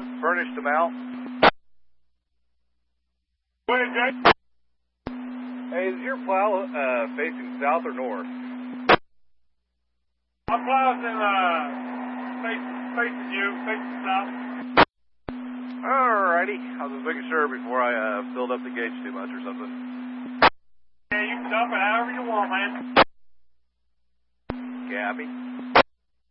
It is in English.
Furnished them out. Go ahead, Jay. Hey, is your plow facing south or north? My plow's in facing you, facing south. Alrighty. I was just making sure before I filled up the gauge too much or something. Yeah, you can dump it however you want, man. Copy.